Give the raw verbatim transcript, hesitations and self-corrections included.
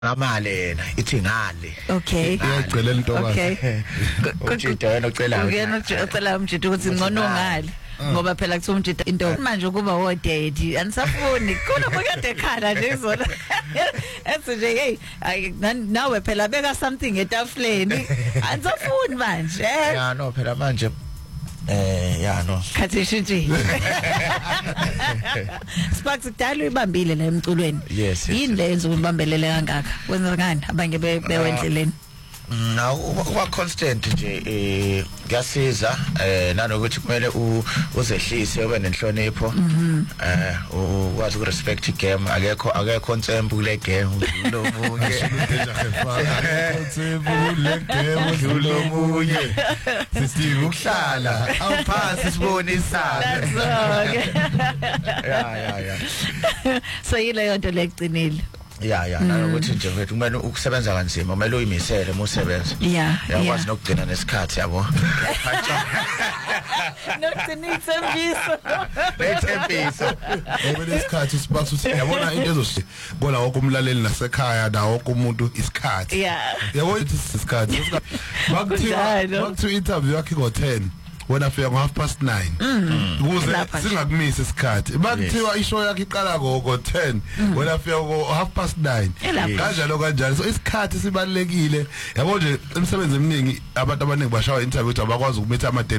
Amalena ithi ngale. Okay. Iyacela intokazi. Okay. Umjida wena ocela. Uyena ucela umjida ukuthi ngcono ngale. Ngoba phela kuthi umjida into manje kuba wo daddy anisafuni khona bokade ekhala nje izona. Ethi nje hey nawe phela beka something etafuleni anisafuni manje. Yeah no phela manje eh yeah no khathi shintshile. Sparks kudala uyibambile la emculweni. Yini lenzo ubambelele kangaka? Wenza ngani abanye bewendleleni? Na uba constant nje eh kuyasiza eh nanokuthi kumele uzehlise ube nenhlonipho eh ukwazi ku respect igame akekho akekho ntsembu kule game lo munye ntsembu kule game lo munye sisithi ukuhlala awuphasi sibone isana ya ya ya so yile yonto lekugcinile. Yeah yeah nanokuthi nje mfethu kumele ukusebenza kanzima kumele uyimisele uma usebenza yeah yakwazi nokugcina nesikhathi yabo nokugcina ithembiso ithembiso ngoba isikhathi Sparks uthi yabona into ezosi bona wonke umlaleli nasekhaya na wonke umuntu isikhathi yeah yabo isikhathi bakuthiwa bakuthiwa interview yakhe ngo ten wena afika ngo half past nine ukuze singakumisa isikhathi bakuthiwa ishow yakhe iqala ngo ten wena afika ngo half past nine kanjalo kanjalo so isikhathi sibalekile yabo nje emsebenzi eminingi abantu abaningi bashawa interview abakwazi ukumitha ama